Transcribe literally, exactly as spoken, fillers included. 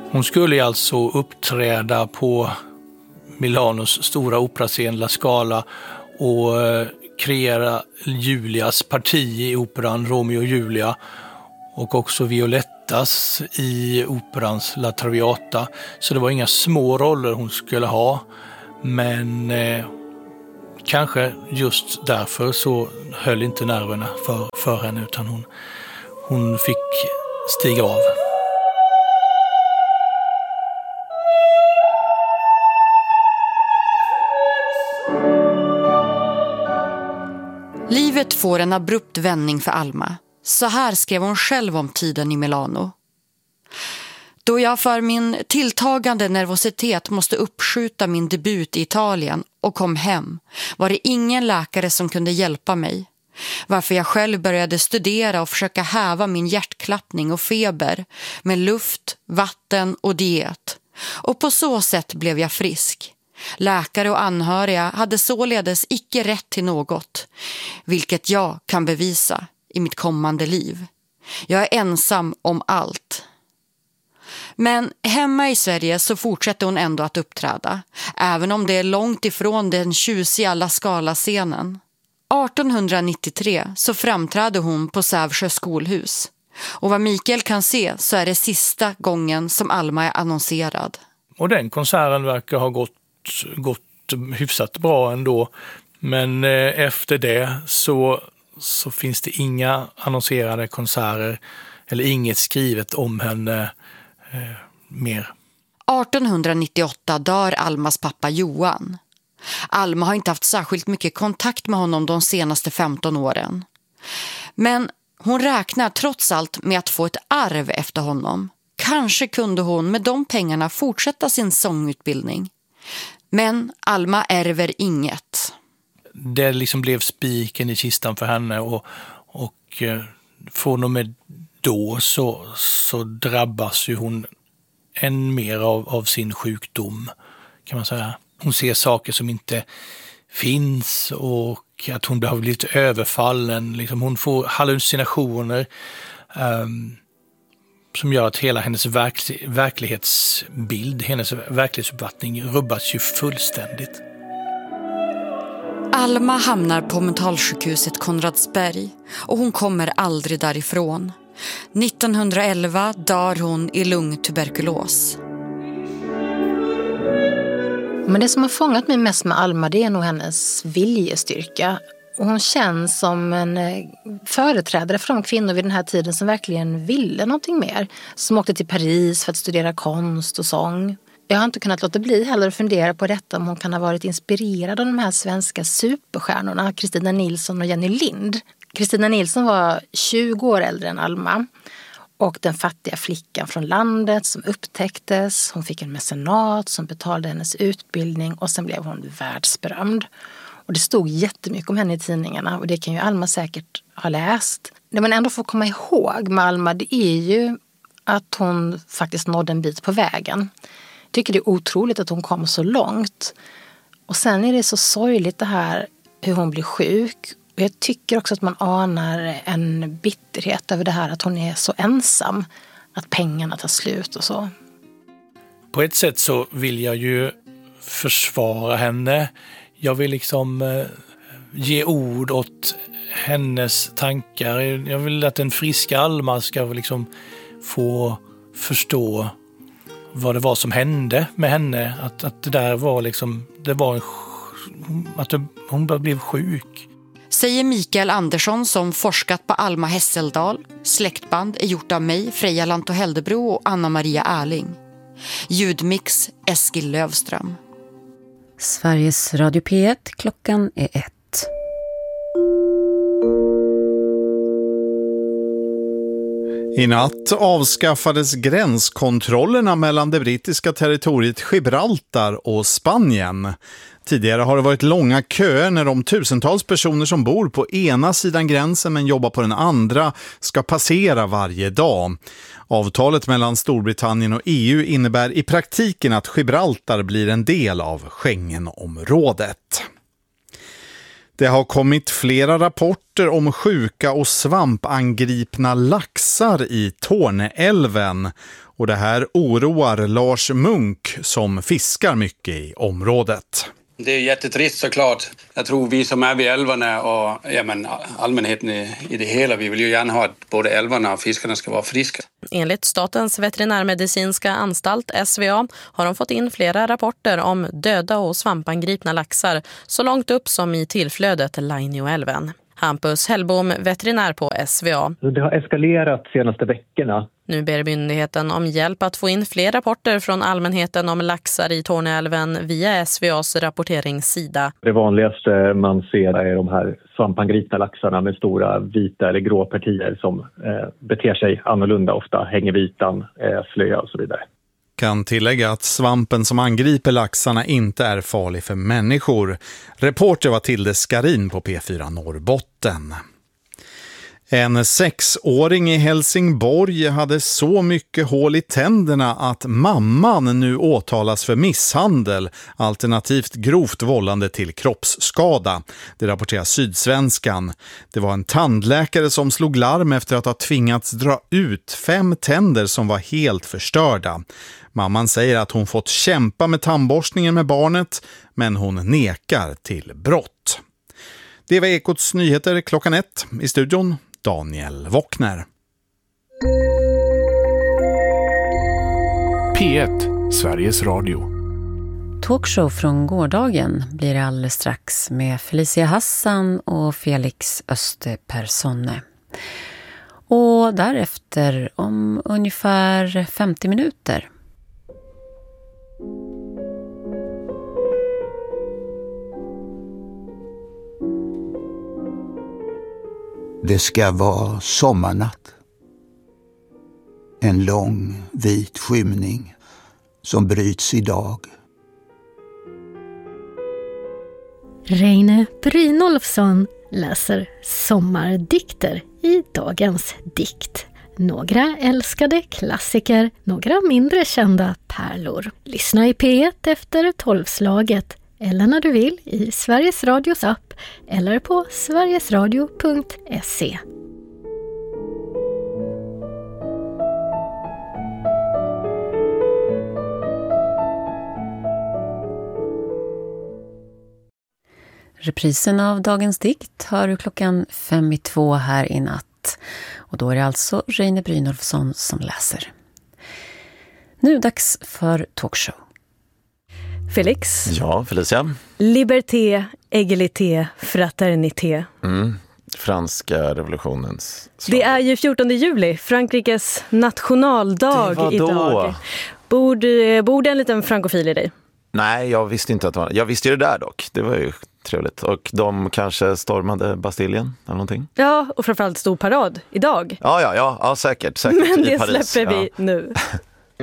Hon skulle alltså uppträda på Milanos stora operascen La Scala och kreera Julias parti i operan Romeo och Julia och också Violettas i operans La Traviata. Så det var inga små roller hon skulle ha, men eh, kanske just därför så höll inte nerverna för, för henne, utan hon, hon fick stiga av. Livet får en abrupt vändning för Alma. Så här skrev hon själv om tiden i Milano. Då jag för min tilltagande nervositet måste uppskjuta min debut i Italien och kom hem var det ingen läkare som kunde hjälpa mig. Varför jag själv började studera och försöka häva min hjärtklappning och feber med luft, vatten och diet. Och på så sätt blev jag frisk. Läkare och anhöriga hade således icke rätt till något, vilket jag kan bevisa i mitt kommande liv. Jag är ensam om allt. Men hemma i Sverige så fortsätter hon ändå att uppträda, även om det är långt ifrån den tjusiga La Scala-scenen. arton nittiotre så framträdde hon på Sävsjö skolhus. Och vad Mikael kan se så är det sista gången som Alma är annonserad. Och den konserten verkar ha gått, gått hyfsat bra ändå. Men eh, efter det så, så finns det inga annonserade konserter eller inget skrivet om henne eh, mer. arton nittioåtta dör Almas pappa Johan. Alma har inte haft särskilt mycket kontakt med honom de senaste femton åren. Men hon räknar trots allt med att få ett arv efter honom. Kanske kunde hon med de pengarna fortsätta sin sångutbildning. Men Alma ärver inget. Det liksom blev spiken i kistan för henne och, och från och med då så, så drabbas ju hon än mer av, av sin sjukdom, kan man säga. Hon ser saker som inte finns och att hon har blivit överfallen. Liksom hon får hallucinationer um, som gör att hela hennes verkl- verklighetsbild, hennes verklighetsuppfattning rubbas ju fullständigt. Alma hamnar på mentalsjukhuset Konradsberg och hon kommer aldrig därifrån. nittonhundraelva dör hon i lungtuberkulos. Men det som har fångat mig mest med Alma, det är nog hennes viljestyrka. Och hon känns som en företrädare för de kvinnor vid den här tiden som verkligen ville någonting mer. Som åkte till Paris för att studera konst och sång. Jag har inte kunnat låta bli heller att fundera på detta om hon kan ha varit inspirerad av de här svenska superstjärnorna, Christina Nilsson och Jenny Lind. Christina Nilsson var tjugo år äldre än Alma. Och den fattiga flickan från landet som upptäcktes. Hon fick en mecenat som betalade hennes utbildning och sen blev hon världsberömd. Och det stod jättemycket om henne i tidningarna och det kan ju Alma säkert ha läst. Det man ändå får komma ihåg med Alma, det är ju att hon faktiskt nådde en bit på vägen. Jag tycker det är otroligt att hon kom så långt. Och sen är det så sorgligt det här hur hon blir sjuk. Och jag tycker också att man anar en bitterhet över det här att hon är så ensam. Att pengarna tar slut och så. På ett sätt så vill jag ju försvara henne. Jag vill liksom eh, ge ord åt hennes tankar. Jag vill att den friska Alma ska liksom få förstå vad det var som hände med henne. Att, att det där var liksom, det var en, att det, hon bara blev sjuk. Säger Mikael Andersson som forskat på Alma Hesseldal. Släktband är gjort av mig, Freja Lanto-Heldebro och Anna-Maria Erling. Ljudmix Eskil Lövström. Sveriges Radio P ett, klockan är ett. I natt avskaffades gränskontrollerna mellan det brittiska territoriet Gibraltar och Spanien. Tidigare har det varit långa köer när de tusentals personer som bor på ena sidan gränsen men jobbar på den andra ska passera varje dag. Avtalet mellan Storbritannien och E U innebär i praktiken att Gibraltar blir en del av Schengenområdet. Det har kommit flera rapporter om sjuka och svampangripna laxar i Torneälven. Och det här oroar Lars Munk som fiskar mycket i området. Det är jättetrist såklart. Jag tror vi som är vid älvarna och ja, men, allmänheten i, i det hela, vi vill ju gärna ha att både älvarna och fiskarna ska vara friska. Enligt Statens veterinärmedicinska anstalt S V A har de fått in flera rapporter om döda och svampangripna laxar så långt upp som i tillflödet Lainioälven. Hampus Hellbom, veterinär på S V A. Det har eskalerat de senaste veckorna. Nu ber myndigheten om hjälp att få in fler rapporter från allmänheten om laxar i Torneälven via S V A:s rapporteringssida. Det vanligaste man ser är de här svampangripna laxarna med stora vita eller grå partier som eh, beter sig annorlunda ofta, hänger vitan, eh, slöja och så vidare. Kan tillägga att svampen som angriper laxarna inte är farlig för människor. Reporter var Tilde Skarin på P fyra Norrbotten. En sexåring i Helsingborg hade så mycket hål i tänderna att mamman nu åtalas för misshandel, alternativt grovt vållande till kroppsskada. Det rapporterar Sydsvenskan. Det var en tandläkare som slog larm efter att ha tvingats dra ut fem tänder som var helt förstörda. Mamman säger att hon fått kämpa med tandborstningen med barnet, men hon nekar till brott. Det var Ekots nyheter klockan ett. I studion Daniel Wockner. P ett, Sveriges Radio. Talkshow från gårdagen blir alldeles strax med Felicia Hassan och Felix Österpersonne. Och därefter om ungefär femtio minuter. Det ska vara sommarnatt. En lång vit skymning som bryts idag. Reine Brynolfsson läser sommardikter i dagens dikt. Några älskade klassiker, några mindre kända pärlor. Lyssna i P ett efter tolvslaget eller när du vill i Sveriges Radios app eller på sverigesradio punkt se. Reprisen av dagens dikt hör du klockan fem i två här i natt. Och då är det alltså Reine Brynolfsson som läser. Nu dags för talkshow. Felix. Ja, Felicia. Liberté, égalité, fraternité. Mm. Franska revolutionens slag. Det är ju fjortonde juli, Frankrikes nationaldag det var idag. Då. Bor, bor det en liten frankofil i dig? Nej, jag visste inte att det var... Jag visste ju det där dock. Det var ju trevligt. Och de kanske stormade Bastiljen eller någonting. Ja, och framförallt stor parad idag. Ja, ja, ja, ja säkert, säkert. Men i det Paris. släpper vi ja. nu.